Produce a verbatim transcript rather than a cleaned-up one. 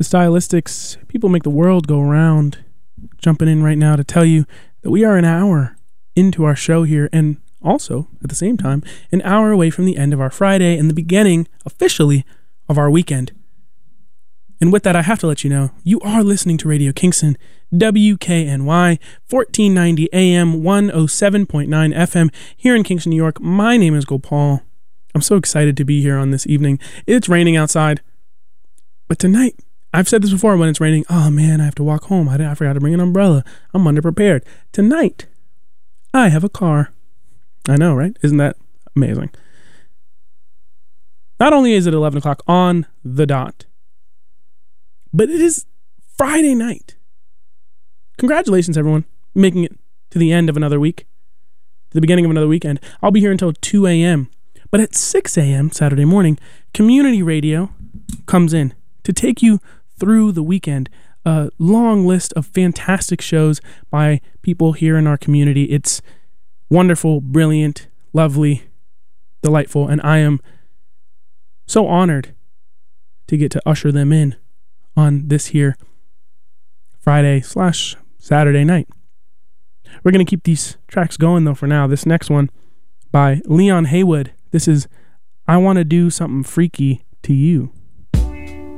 Stylistics, people make the world go round. Jumping in right now to tell you that we are an hour into our show here, and also, at the same time, an hour away from the end of our Friday and the beginning, officially, of our weekend. And with that, I have to let you know, you are listening to Radio Kingston, W K N Y, fourteen ninety A M, one oh seven point nine F M, here in Kingston, New York. My name is Gopal. I'm so excited to be here on this evening. It's raining outside, but tonight, I've said this before, when it's raining, oh man, I have to walk home. I, I forgot to bring an umbrella. I'm underprepared. Tonight, I have a car. I know, right? Isn't that amazing? Not only is it eleven o'clock on the dot, but it is Friday night. Congratulations, everyone, making it to the end of another week, to the beginning of another weekend. I'll be here until two a.m., but at six a.m. Saturday morning, community radio comes in to take you through the weekend. A long list of fantastic shows by people here in our community. It's wonderful, brilliant, lovely, delightful, and I am so honored to get to usher them in on this here Friday slash Saturday night. We're going to keep these tracks going, though, for now. This next one by Leon Haywood. This is I Want to Do Something Freaky to You.